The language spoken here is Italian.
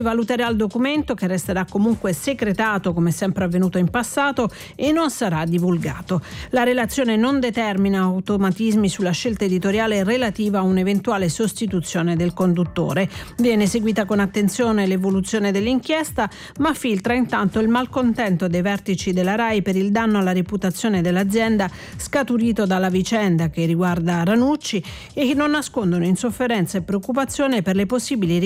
Valuterà il documento, che resterà comunque segretato come sempre avvenuto in passato, e non sarà divulgato. La relazione non determina automatismi sulla scelta editoriale relativa a un'eventuale sostituzione del conduttore. Viene seguita con attenzione l'evoluzione dell'inchiesta, ma filtra intanto il malcontento dei vertici della RAI per il danno alla reputazione dell'azienda scaturito dalla vicenda che riguarda Ranucci, e che non nascondono insofferenza e preoccupazione per le possibili